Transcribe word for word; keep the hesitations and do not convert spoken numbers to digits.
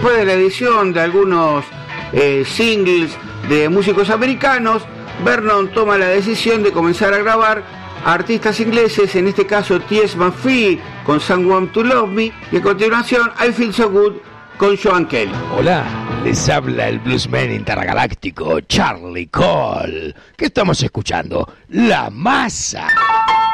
Después de la edición de algunos eh, singles de músicos americanos, Vernon toma la decisión de comenzar a grabar a artistas ingleses, en este caso T S. McPhee con Someone to Love Me, y a continuación I Feel So Good con Joan Kelly. Hola, les habla el bluesman intergaláctico Charlie Cole. ¿Qué estamos escuchando? La Masa.